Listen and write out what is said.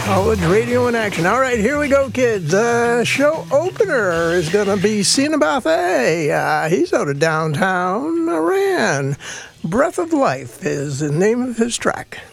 College radio in action. All right, here we go, kids. Show opener is going to be Sina Bathe. He's out of downtown Iran. Breath of Life is the name of his track.